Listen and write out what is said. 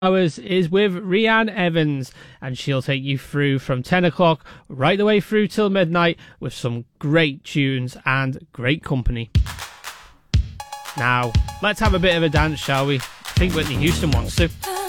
Hours is with Rhiann Evans, and she'll take you through from 10 o'clock right the way through till midnight with some great tunes and great company. Now, let's have a bit of a dance, shall we? I think Whitney Houston wants to.